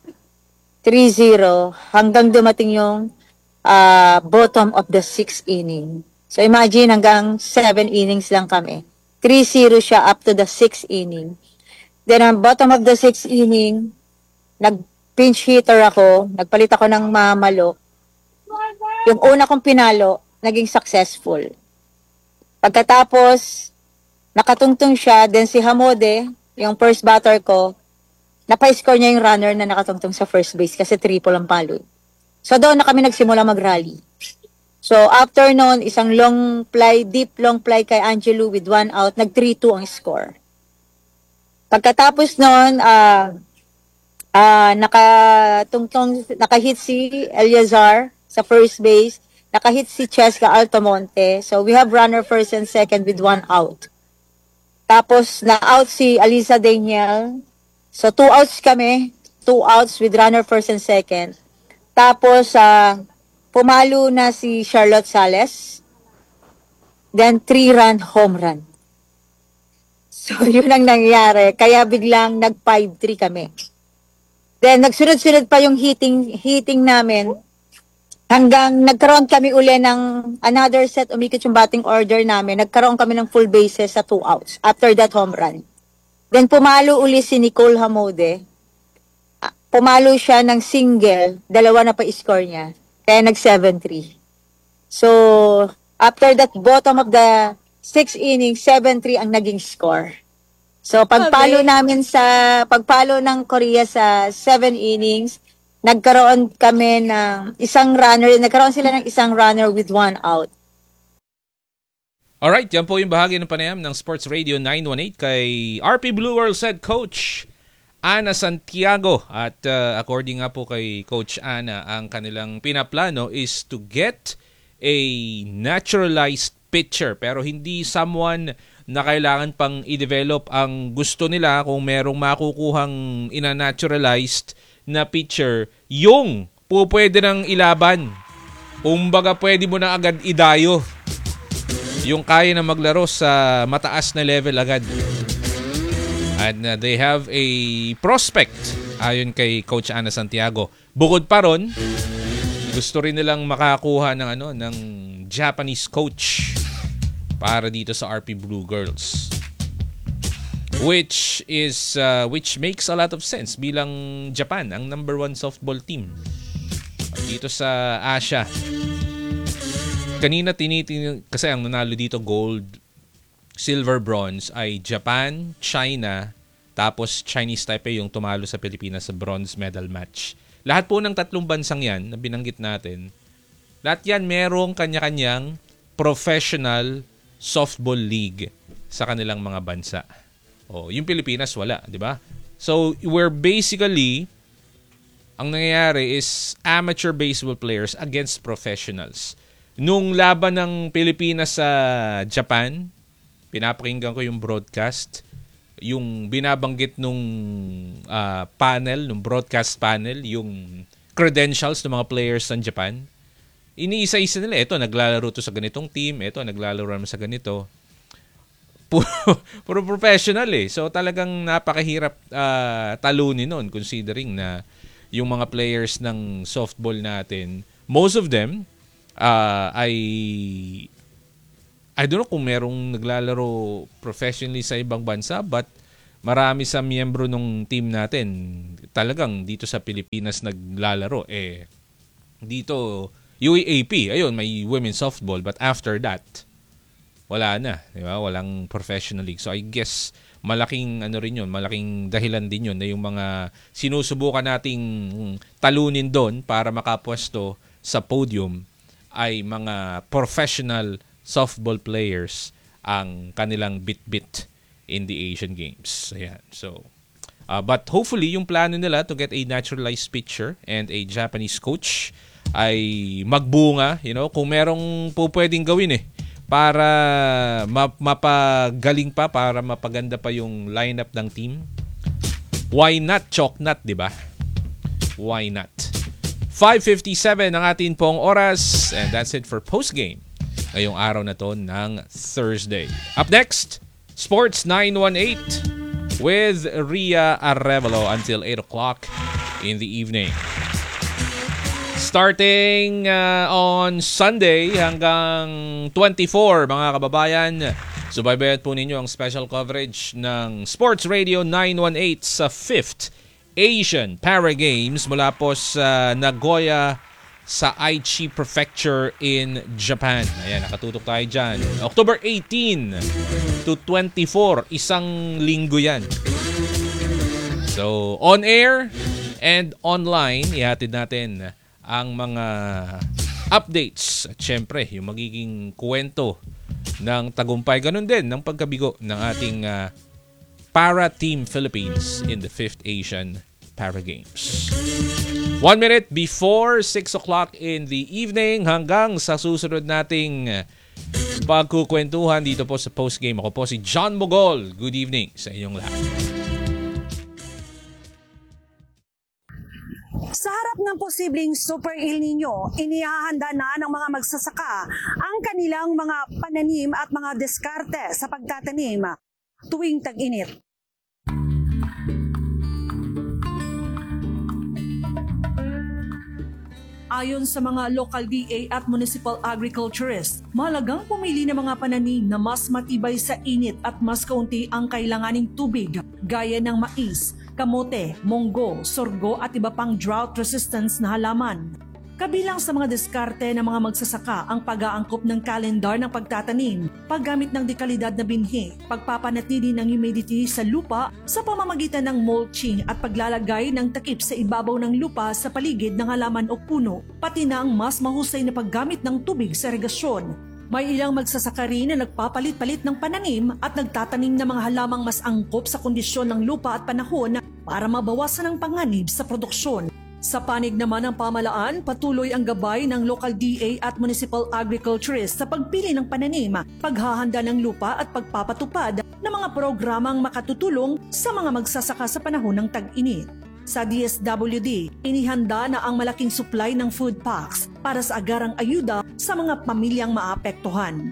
3-0 hanggang dumating yung bottom of the 6th inning. So imagine hanggang 7 innings lang kami. 3-0 siya up to the 6th inning. Then ang bottom of the 6th inning, nag-pinch hitter ako, nagpalit ako ng mamalo. Yung una kong pinalo, naging successful. Pagkatapos, nakatungtong siya, then si Hamode, yung first batter ko, napa-score niya yung runner na nakatungtong sa first base kasi triple ang palo. So doon na kami nagsimula mag-rally. So after noon, isang deep long play kay Angelo with 1 out, nag 3-2 ang score. Pagkatapos noon, nakahit si Eliazar sa first base, nakahit si Cheska Altamonte. So we have runner first and second with 1 out. Tapos na-out si Alisa Daniel. So 2 outs kami, 2 outs with runner first and second. Tapos, pumalo na si Charlotte Sales. Then, 3-run home run. So, yun ang nangyari. Kaya biglang nag-5-3 kami. Then, nagsunod-sunod pa yung hitting namin. Hanggang nagkaroon kami uli ng another set, umikot yung batting order namin. Nagkaroon kami ng full bases sa 2 outs. After that home run. Then, pumalo uli si Nicole Hamode. Pumalo siya ng single, 2 na pa score niya. Kaya nag 7-3. So, after that bottom of the 6th inning, 7-3 ang naging score. So, pagpalo ng Korea sa 7 innings, nagkaroon sila ng isang runner with 1 out. Alright, yan po yung bahagi ng panayam ng Sports Radio 918 kay RP Blue World Head Coach Ana Santiago. At according nga po kay Coach Ana, ang kanilang pinaplano is to get a naturalized pitcher. Pero hindi someone na kailangan pang i-develop. Ang gusto nila kung merong makukuhang ina-naturalized na pitcher, yung pwede nang ilaban. Kumbaga pwede mo na agad idayo. Yung kaya na maglaro sa mataas na level agad. And they have a prospect ayon kay Coach Ana Santiago. Bukod pa ron, gusto rin nilang makakuha ng Japanese coach para dito sa RP Blue Girls. Which makes a lot of sense bilang Japan ang number 1 softball team dito sa Asia. Kanina kasi ang nanalo dito gold, silver, bronze ay Japan, China, tapos Chinese Taipei yung tumalo sa Pilipinas sa bronze medal match. Lahat po ng 3 bansang yan na binanggit natin, lahat yan merong kanya-kanyang professional softball league sa kanilang mga bansa. Yung Pilipinas wala, di ba? So, we're basically, ang nangyayari is amateur baseball players against professionals. Nung laban ng Pilipinas sa Japan, pinapakinggan ko yung broadcast, yung binabanggit nung nung broadcast panel, yung credentials ng mga players ng Japan. Iniisa-isa nila, ito naglalaro to sa ganitong team, ito naglalaro naman sa ganito. puro professional eh. So talagang napakahirap talunin nun considering na yung mga players ng softball natin, most of them ay I don't know kung merong naglalaro professionally sa ibang bansa, but marami sa miyembro ng team natin talagang dito sa Pilipinas naglalaro. Dito UAAP, ayun, may women's softball, but after that wala na, di ba? Walang professional league. So I guess malaking malaking dahilan din yun na yung mga sinusubukan nating talunin doon para makapwesto sa podium ay mga professional softball players ang kanilang bit-bit in the Asian Games. Ayan. So, but hopefully, yung plano nila to get a naturalized pitcher and a Japanese coach ay magbunga, kung merong pwedeng gawin para mapagaling pa, para mapaganda pa yung lineup ng team. Why not Choknat, di ba? Why not? 5:57 ang atin pong oras, and that's it for postgame ngayong araw na to ng Thursday. Up next, Sports 918 with Ria Arevalo until 8 o'clock in the evening. Starting on Sunday hanggang 24, mga kababayan, subaybayan po ninyo ang special coverage ng Sports Radio 918 sa 5th Asian Para Games mula po sa Nagoya sa Aichi Prefecture in Japan. Ayan, nakatutok tayo dyan. October 18 to 24, isang linggo yan. So, on air and online, ihatid natin ang mga updates. At syempre, yung magiging kwento ng tagumpay. Ganun din ng pagkabigo ng ating Para Team Philippines in the 5th Asian Para Games. 1 minute before 6 o'clock in the evening hanggang sa susunod nating pagkukwentuhan dito po sa postgame. Ako po si John Mogol. Good evening sa inyong lahat. Sa harap ng posibleng Super El Nino, inihahanda na ng mga magsasaka ang kanilang mga pananim at mga diskarte sa pagtatanim tuwing tag-init. Ayon sa mga local DA at municipal agriculturists, mahalagang pumili ng mga pananim na mas matibay sa init at mas kaunti ang kailanganing tubig, gaya ng mais, kamote, monggo, sorgo at iba pang drought resistance na halaman. Kabilang sa mga diskarte ng mga magsasaka ang pag-aangkop ng kalendar ng pagtatanim, paggamit ng dekalidad na binhi, pagpapanatili ng humidity sa lupa sa pamamagitan ng mulching at paglalagay ng takip sa ibabaw ng lupa sa paligid ng halaman o puno, pati na ang mas mahusay na paggamit ng tubig sa irigasyon. May ilang magsasaka rin na nagpapalit-palit ng pananim at nagtatanim ng mga halamang mas angkop sa kondisyon ng lupa at panahon para mabawasan ang panganib sa produksyon. Sa panig naman ng pamalaan, patuloy ang gabay ng local DA at municipal agriculturists sa pagpili ng pananim, paghahanda ng lupa at pagpapatupad ng mga programang makatutulong sa mga magsasaka sa panahon ng tag-init. Sa DSWD, inihanda na ang malaking supply ng food packs para sa agarang ayuda sa mga pamilyang maapektuhan.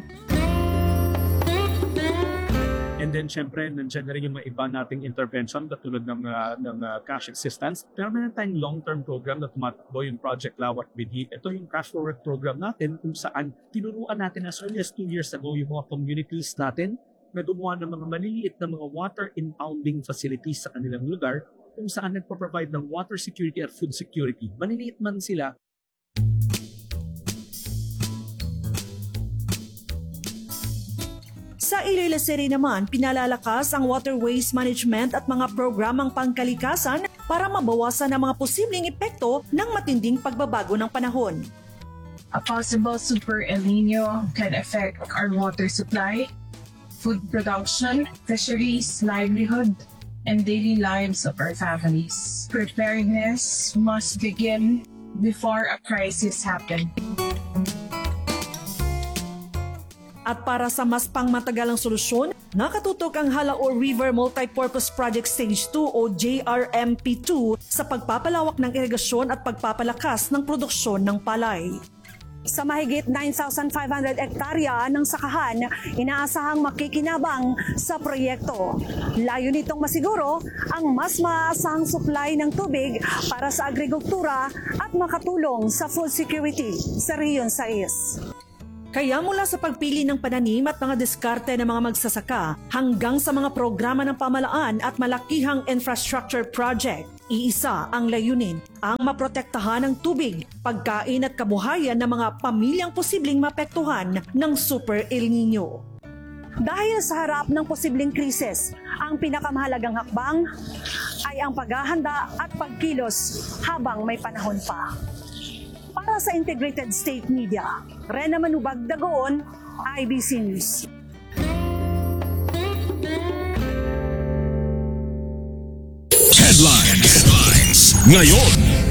And then, syempre, nandiyan na rin yung mga iba nating intervention katulad ng cash assistance. Pero meron tayong long-term program na tumatakbo yung Project Lawat Bidi. Ito yung cash forward program natin kung saan tinuruan natin as early as 2 years ago yung mga communities natin na gumawa ng mga maliliit na mga water impounding facilities sa kanilang lugar kung saan nagpo-provide ng water security at food security. Maliliit man sila, Sa Iloilo City naman, pinalalakas ang water waste management at mga programang pangkalikasan para mabawasan ang mga posibleng epekto ng matinding pagbabago ng panahon. A possible Super El Nino can affect our water supply, food production, fisheries, livelihood, and daily lives of our families. Preparedness must begin before a crisis happens. At para sa mas pangmatagalang solusyon, nakatutok ang Halaor River Multipurpose Project Stage 2 o JRMP2 sa pagpapalawak ng irigasyon at pagpapalakas ng produksyon ng palay. Sa mahigit 9,500 hektarya ng sakahan, inaasahang makikinabang sa proyekto. Layo nitong masiguro ang mas maaasahang supply ng tubig para sa agrikultura at makatulong sa food security sa Region 6. Kaya mula sa pagpili ng pananim at mga diskarte ng mga magsasaka hanggang sa mga programa ng pamalaan at malakihang infrastructure project, iisa ang layunin, ang maprotektahan ng tubig, pagkain at kabuhayan ng mga pamilyang posibleng mapektuhan ng Super El Nino. Dahil sa harap ng posibleng krisis, ang pinakamahalagang hakbang ay ang paghahanda at pagkilos habang may panahon pa. Para sa Integrated State Media, Rena Manubag Dagoon, IBC News. Headlines ngayon.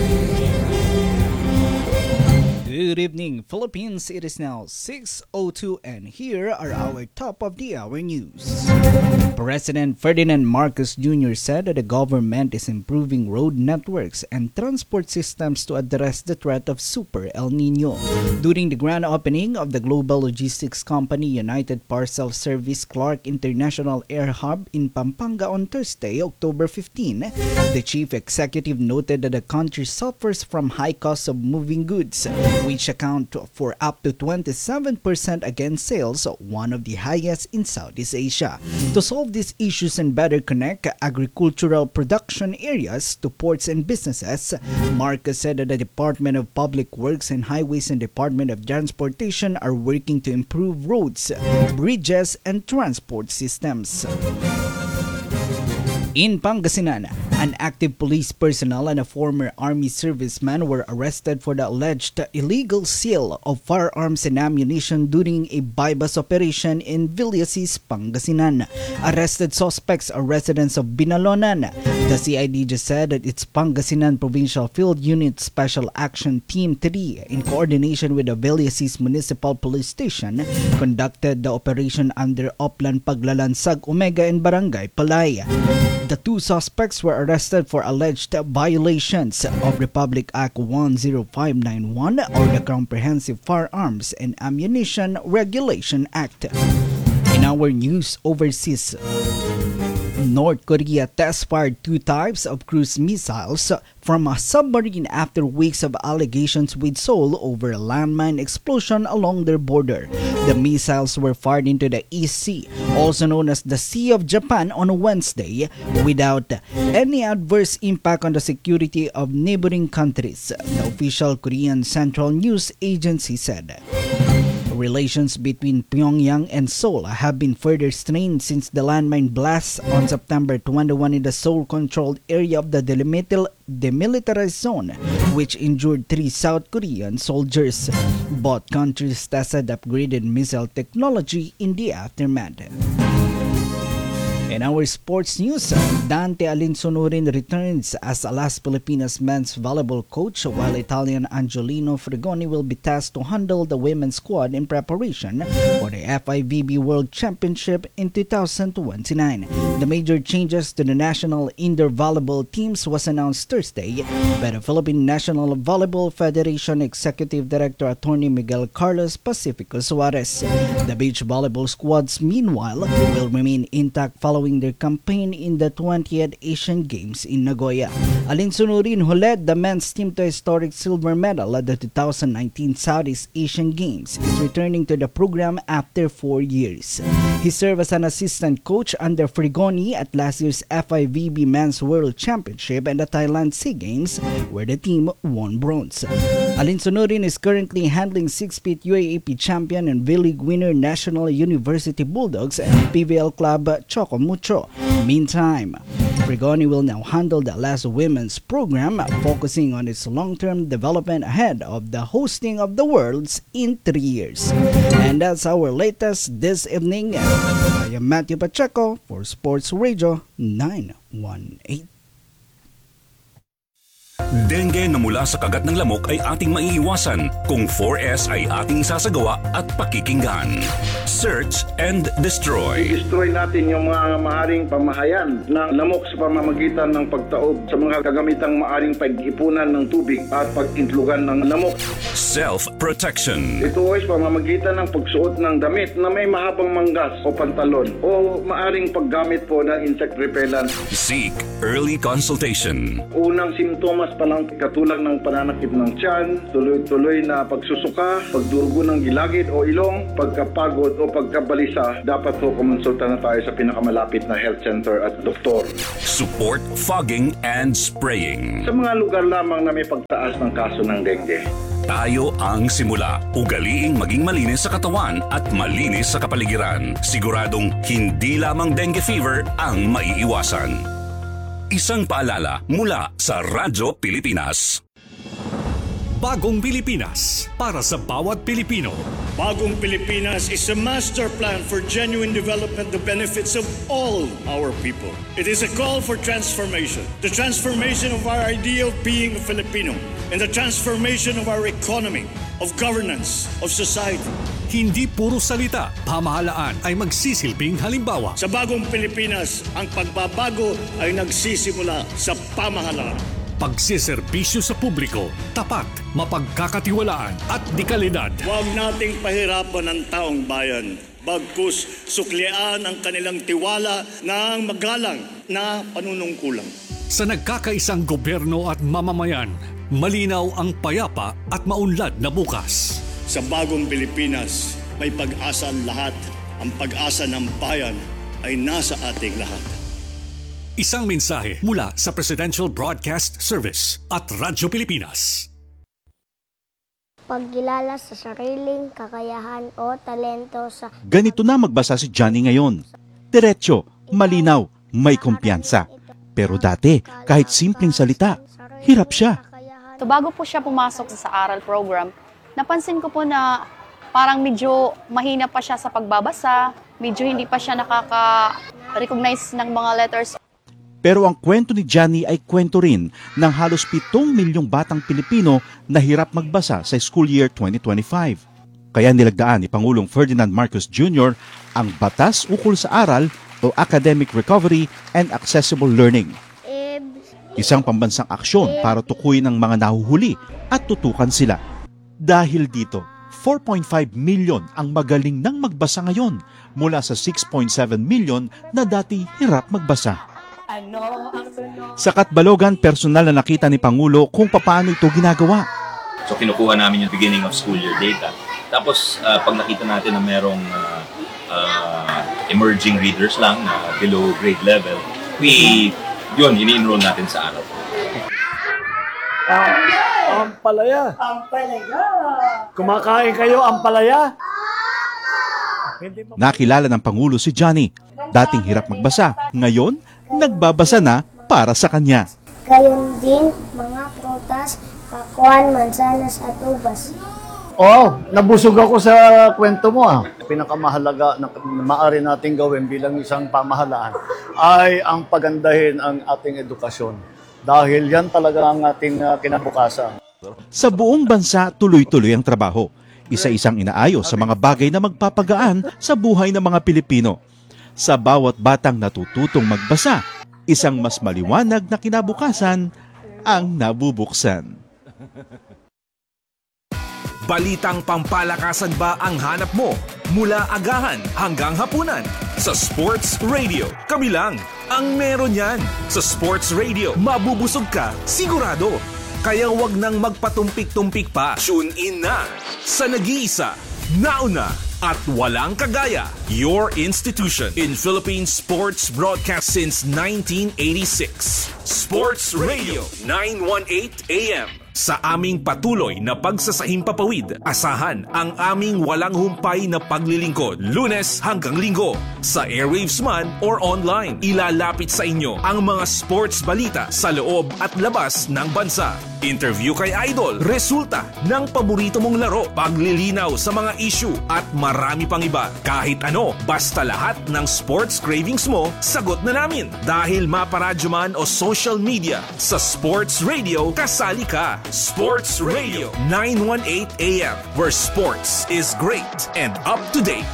Good evening, Philippines. It is now 6:02 and here are our top of the hour news. President Ferdinand Marcos Jr. said that the government is improving road networks and transport systems to address the threat of Super El Nino. During the grand opening of the global logistics company United Parcel Service Clark International Air Hub in Pampanga on Thursday, October 15, the chief executive noted that the country suffers from high costs of moving goods, which account for up to 27% against sales, one of the highest in Southeast Asia. To solve these issues and better connect agricultural production areas to ports and businesses, Marcos said that the Department of Public Works and Highways and Department of Transportation are working to improve roads, bridges, and transport systems. In Pangasinan, an active police personnel and a former army serviceman were arrested for the alleged illegal sale of firearms and ammunition during a bypass operation in Villasis, Pangasinan. Arrested suspects are residents of Binalonan. The CID just said that its Pangasinan Provincial Field Unit Special Action Team 3, in coordination with the Villasis Municipal Police Station, conducted the operation under Oplan Paglalansag, Omega, and Barangay Palay. The two suspects were arrested for alleged violations of Republic Act 10591 or the Comprehensive Firearms and Ammunition Regulation Act. In our news overseas, North Korea test-fired 2 types of cruise missiles from a submarine after weeks of allegations with Seoul over a landmine explosion along their border. The missiles were fired into the East Sea, also known as the Sea of Japan, on Wednesday, without any adverse impact on the security of neighboring countries, the official Korean Central News Agency said. Relations between Pyongyang and Seoul have been further strained since the landmine blast on September 21 in the Seoul-controlled area of the demilitarized zone, which injured 3 South Korean soldiers. Both countries tested upgraded missile technology in the aftermath. In our sports news, Dante Alinsonurin returns as Alas Pilipinas men's volleyball coach, while Italian Angelino Frigoni will be tasked to handle the women's squad in preparation for the FIVB World Championship in 2029. The major changes to the national indoor volleyball teams was announced Thursday by the Philippine National Volleyball Federation Executive Director Attorney Miguel Carlos Pacifico Suarez. The beach volleyball squads, meanwhile, will remain intact following their campaign in the 20th Asian Games in Nagoya. Alinsonurin, who led the men's team to a historic silver medal at the 2019 Southeast Asian Games, is returning to the program after 4 years. He served as an assistant coach under Frigoni at last year's FIVB Men's World Championship and the Thailand SEA Games, where the team won bronze. Alinsonurin is currently handling 6-peat UAAP champion and V-League winner National University Bulldogs and PVL club Choco Mucho. Meantime, Frigoni will now handle the last women's program, focusing on its long-term development ahead of the hosting of the Worlds in 3 years. And that's our latest this evening. I am Matthew Pacheco for Sports Radio 918. Dengue na mula sa kagat ng lamok ay ating maiiwasan kung 4S ay ating isasagawa at pakikinggan. Search and destroy. Destroy natin yung mga maaring pamahayan ng lamok sa pamamagitan ng pagtaob sa mga kagamitang maaring pag-ipunan ng tubig at pag-intlugan ng lamok. Self-protection. Ito ay pamamagitan ng pagsuot ng damit na may mahabang manggas o pantalon o maaring paggamit po ng insect repellent. Seek early consultation. Unang simptomas pa lang katulad ng pananakit ng tiyan, tuloy-tuloy na pagsusuka, pagdurugo ng gilagid o ilong, pagkapagod o pagkabalisa, dapat po kumonsulta na tayo sa pinakamalapit na health center at doktor. Support fogging and spraying. Sa mga lugar lamang na may pagtaas ng kaso ng dengue. Tayo ang simula. Ugaliing maging malinis sa katawan at malinis sa kapaligiran. Siguradong hindi lamang dengue fever ang maiiwasan. Isang paalala mula sa Radyo Pilipinas. Bagong Pilipinas para sa bawat Pilipino. Bagong Pilipinas is a master plan for genuine development, the benefits of all our people. It is a call for transformation. The transformation of our idea of being a Filipino and the transformation of our economy, of governance, of society. Hindi puro salita, pamahalaan ay magsisilbing halimbawa. Sa Bagong Pilipinas, ang pagbabago ay nagsisimula sa pamahalaan. Pagsiservisyo sa publiko, tapat, mapagkakatiwalaan at dekalidad. Huwag nating pahirapan ang taong bayan. Bagkus suklian ang kanilang tiwala ng magalang na panunungkulan. Sa nagkakaisang gobyerno at mamamayan, malinaw ang payapa at maunlad na bukas. Sa Bagong Pilipinas, may pag-asa ang lahat. Ang pag-asa ng bayan ay nasa ating lahat. Isang mensahe mula sa Presidential Broadcast Service at Radyo Pilipinas. Pagkilala sa sariling kakayahan o talento sa... Ganito na magbasa si Johnny ngayon. Diretso, malinaw, may kumpiyansa. Pero dati, kahit simpleng salita, hirap siya. So bago po siya pumasok sa aral program, napansin ko po na parang medyo mahina pa siya sa pagbabasa, medyo hindi pa siya nakaka-recognize ng mga letters. Pero ang kwento ni Johnny ay kwento rin ng halos 7 milyong batang Pilipino na hirap magbasa sa school year 2025. Kaya nilagdaan ni Pangulong Ferdinand Marcos Jr. ang Batas Ukol sa Aral o Academic Recovery and Accessible Learning. Isang pambansang aksyon para tukuyin ang mga nahuhuli at tutukan sila. Dahil dito, 4.5 milyon ang magaling nang magbasa ngayon mula sa 6.7 milyon na dati hirap magbasa. Sa Katbalogan, personal na nakita ni Pangulo kung paano ito ginagawa. So kinukuha namin yung beginning of school year data. Tapos pag nakita natin na merong emerging readers lang na below grade level, ini-enroll natin sa araw. Ampalaya. Kumakain kayo, ampalaya? Nakilala ng Pangulo si Johnny. Dating hirap magbasa, ngayon nagbabasa na para sa kanya. Gayon din mga prutas, kakuan, mansanas at ubas. Nabusog ako sa kwento mo Pinakamahalaga na maaari nating gawin bilang isang pamahalaan ay ang pagandahin ang ating edukasyon. Dahil yan talaga ang ating kinabukasan. Sa buong bansa, tuloy-tuloy ang trabaho. Isa-isang inaayos sa mga bagay na magpapagaan sa buhay ng mga Pilipino. Sa bawat batang natututong magbasa, isang mas maliwanag na kinabukasan ang nabubuksan. Balitang pampalakasan ba ang hanap mo? Mula agahan hanggang hapunan sa Sports Radio. Kami lang ang meron yan. Sa Sports Radio, mabubusog ka sigurado. Kaya wag nang magpatumpik-tumpik pa. Tune in na sa nag-iisa, nauna at walang kagaya. Your institution in Philippine sports broadcast since 1986. Sports Radio 918 AM. Sa aming patuloy na pagsasahimpapawid, asahan ang aming walang humpay na paglilingkod, Lunes hanggang Linggo, sa airwaves man or online. Ilalapit sa inyo ang mga sports balita sa loob at labas ng bansa. interview kay Idol, resulta ng paborito mong laro, paglilinaw sa mga issue at marami pang iba. Kahit ano, basta lahat ng sports cravings mo, sagot na namin. Dahil maparadyo man o social media, sa Sports Radio, kasali ka. Sports Radio 918 AM, where sports is great and up to date.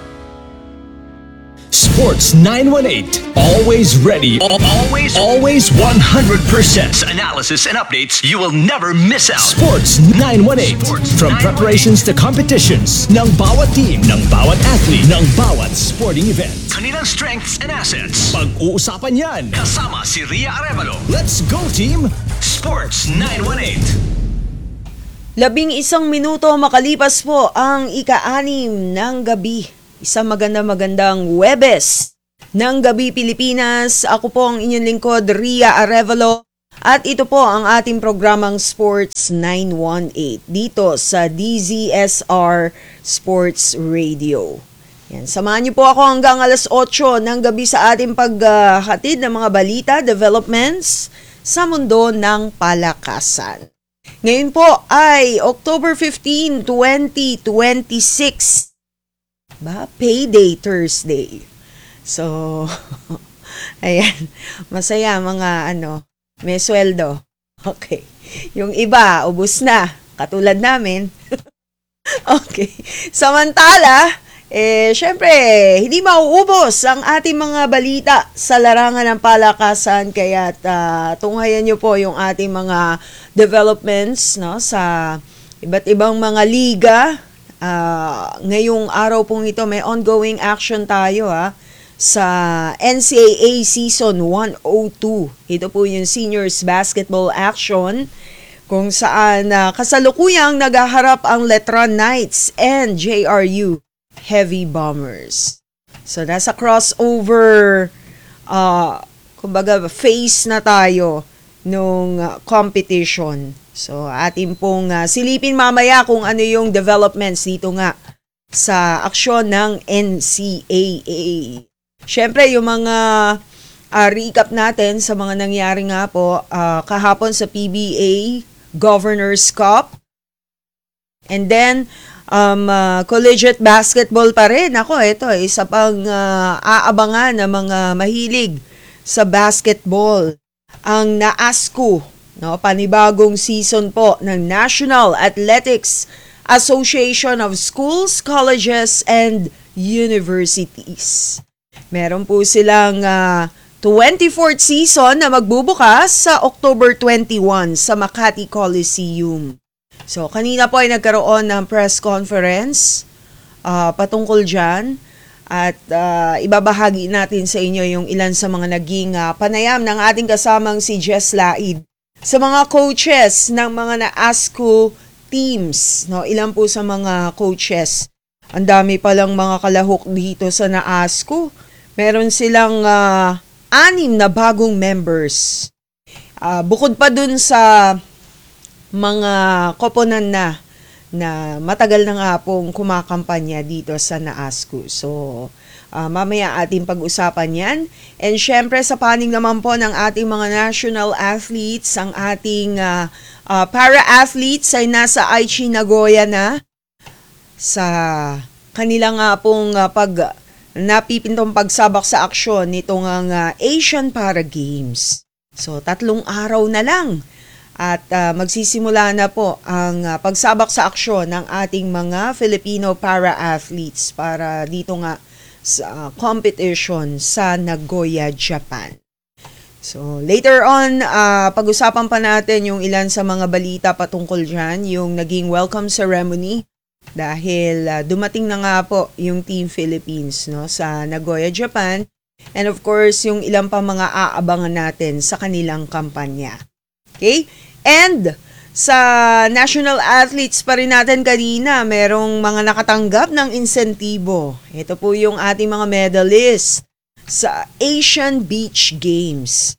Sports 918. Always ready. Always 100% analysis and updates you will never miss out. Sports 918. From preparations to competitions ng bawat team, ng bawat athlete, ng bawat sporting event. Kanilang strengths and assets. Pag-uusapan yan. Kasama si Ria Arevalo. Let's go team. Sports 918. 11 minuto makalipas po ang ika-6 ng gabi. Isang magandang Huwebes ng Gabi Pilipinas. Ako po ang inyong lingkod, Ria Arevalo. At ito po ang ating programang Sports 918 dito sa DZSR Sports Radio. Yan, samahan niyo po ako hanggang alas 8 ng gabi sa ating paghatid ng mga balita, developments sa mundo ng palakasan. Ngayon po ay October 15, 2026. Payday Thursday. So, ayan, masaya mga may sweldo. Okay. Yung iba, ubus na. Katulad namin. Okay. Samantala, syempre, hindi mauubos ang ating mga balita sa larangan ng palakasan. Kaya tunghayan nyo po yung ating mga developments sa iba't ibang mga liga. Ngayong araw pong ito, may ongoing action tayo sa NCAA Season 102. Ito po yung Seniors Basketball Action kung saan kasalukuyang nagaharap ang Letran Knights and JRU Heavy Bombers. So nasa crossover kumbaga phase na tayo nung competition. So, atin pong silipin mamaya kung ano yung developments dito nga sa aksyon ng NCAA. Siyempre, yung mga recap natin sa mga nangyari nga po kahapon sa PBA Governors Cup. And then, collegiate basketball pa rin. Ako, ito, isa pang aabangan ng mga mahilig sa basketball. Ang NAASCO, panibagong season po ng National Athletics Association of Schools, Colleges, and Universities. Meron po silang 24th season na magbubukas sa October 21 sa Makati Coliseum. So, kanina po ay nagkaroon ng press conference patungkol dyan. At ibabahagi natin sa inyo yung ilan sa mga naging panayam ng ating kasamang si Jess Laid. Sa mga coaches ng mga NAASCO teams, ilan po sa mga coaches. Ang dami palang mga kalahok dito sa NAASCO. Meron silang 6 na bagong members. Bukod pa dun sa mga koponan na matagal na nga pong kumakampanya dito sa NAASCO. So, mamaya ating pag-usapan yan. And syempre, sa panig naman po ng ating mga national athletes, ang ating para-athletes ay nasa Aichi Nagoya na sa kanilang pong napipintong pagsabak sa aksyon nitong Asian Para Games. So, 3 araw na lang. At magsisimula na po ang pagsabak sa aksyon ng ating mga Filipino para-athletes para dito nga sa competition sa Nagoya, Japan. So, later on, pag-usapan pa natin yung ilan sa mga balita patungkol dyan, yung naging welcome ceremony dahil dumating na nga po yung Team Philippines sa Nagoya, Japan. And of course, yung ilang pa mga aabangan natin sa kanilang kampanya. Okay? And sa national athletes pa rin natin kanina, merong mga nakatanggap ng insentibo. Ito po yung ating mga medalists sa Asian Beach Games.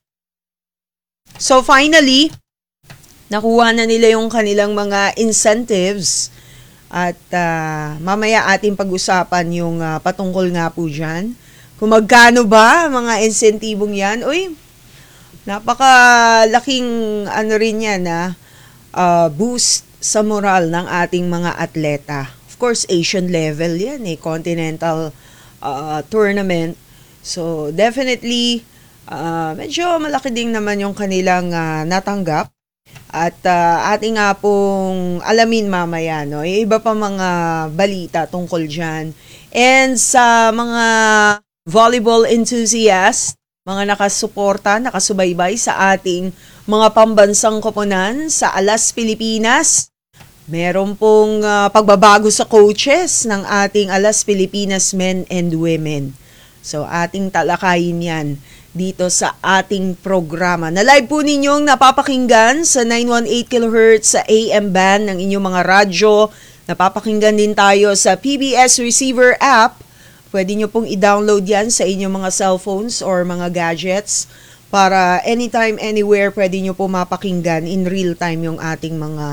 So finally, nakuha na nila yung kanilang mga incentives at mamaya ating pag-usapan yung patungkol nga po dyan. Kung magkano ba mga insentibong yan? Uy, napakalaking rin yan boost sa moral ng ating mga atleta. Of course, Asian level yan continental tournament. So, definitely, medyo malaki din naman yung kanilang natanggap. At ating nga pong alamin mamaya, no? Yung iba pa mga balita tungkol dyan. And sa mga volleyball enthusiast, mga nakasuporta, nakasubaybay sa ating mga pambansang koponan sa Alas Pilipinas, meron pong pagbabago sa coaches ng ating Alas Pilipinas men and women. So ating talakayin yan dito sa ating programa. Na live po ninyong napapakinggan sa 918 kHz sa AM band ng inyong mga radyo. Napapakinggan din tayo sa PBS Receiver app. Pwede nyo pong i-download yan sa inyong mga cellphones or mga gadgets para anytime, anywhere, pwede nyo po mapakinggan in real time yung ating mga